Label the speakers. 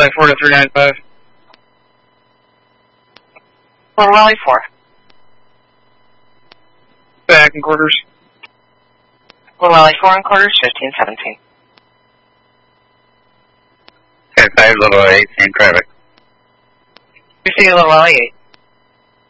Speaker 1: Flight 4 to 395.
Speaker 2: Little Raleigh 4.
Speaker 1: Back in quarters.
Speaker 2: Little Raleigh 4 in quarters, 1517.
Speaker 3: Okay, 5 Little 8, same traffic.
Speaker 2: We see Little Raleigh 8.